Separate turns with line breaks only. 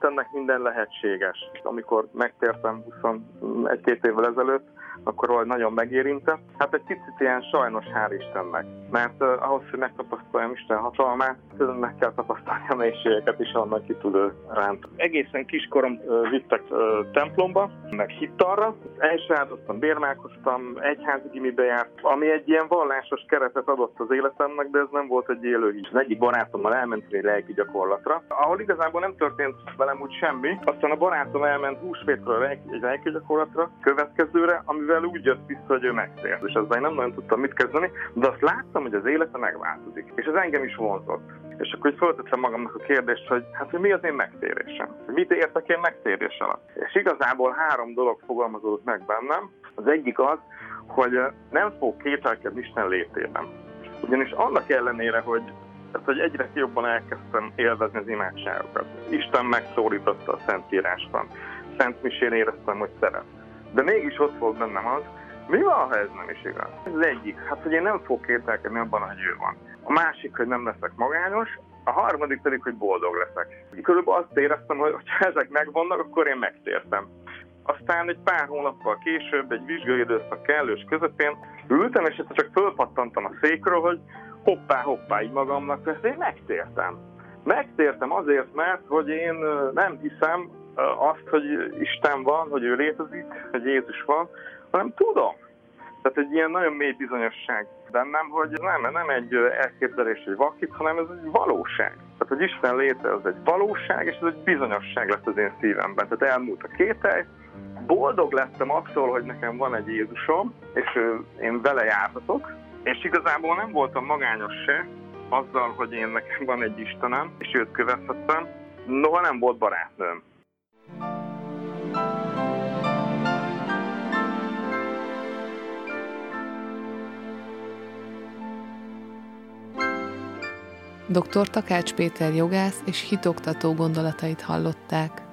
Istennek minden lehetséges. Amikor megtértem 21-2 évvel ezelőtt, akkor valahogy nagyon megérinte. Hát egy picit ilyen sajnos, hál' Istennek. Mert ahhoz, hogy megtapasztaljam Isten hatalmát, meg kell tapasztalni a mélységeket is, annak ki tud ránt. Egészen kiskorom vittek templomba, meg hittalra. El is áldoztam, bérmálkoztam, egyházi gimibe járt, ami egy ilyen vallásos keretet adott az életemnek, de ez nem volt egy élő hit. Az egyik barátommal elmentünk egy lelki gyakorlatra, ahol igazából nem történt velem úgy semmi. Aztán a barátom elment húsvétra egy lelki gyakorlatra, következőre, amivel úgy jött vissza, hogy ő megtért. És ezzel én nem nagyon tudtam mit kezdeni, de azt láttam, hogy az élete megváltozik. És ez engem is vonzott. És akkor így föltettem magamnak a kérdést, hogy hát mi az én megtérésem? Mit értek én megtérés alatt? És igazából 3 dolog fogalmazódott meg bennem. Az egyik az, hogy nem fog kételkedni Isten létében. Ugyanis annak ellenére, hogy egyre jobban elkezdtem élvezni az imádságokat. Isten megszólította a Szentírásban. Szent misén éreztem, hogy szeret. De mégis ott volt bennem az, mi van, ha ez nem is igaz? Ez az egyik, hát hogy én nem fogok kételkedni abban, hogy ő van. A másik, hogy nem leszek magányos, a harmadik pedig, hogy boldog leszek. Körülbelül azt éreztem, hogy ha ezek megvannak, akkor én megtértem. Aztán egy pár hónappal később, egy vizsgai időszak kellős közepén ültem, és csak fölpattantam a székről, hogy hoppá, így magamnak, hogy én megtértem. Megtértem azért, mert hogy én nem hiszem azt, hogy Isten van, hogy ő létezik, hogy Jézus van, hanem tudom. Tehát egy ilyen nagyon mély bizonyosság bennem, hogy nem egy elképzelés, egy vakit, hanem ez egy valóság. Tehát, hogy Isten léte az egy valóság, és ez egy bizonyosság lett az én szívemben. Tehát elmúlt a kételj, boldog lettem attól, hogy nekem van egy Jézusom, és én vele járhatok, és igazából nem voltam magányos se azzal, hogy én nekem van egy Istenem, és őt követhettem, noha nem volt barátnőm.
Dr. Takács Péter jogász és hitoktató gondolatait hallották.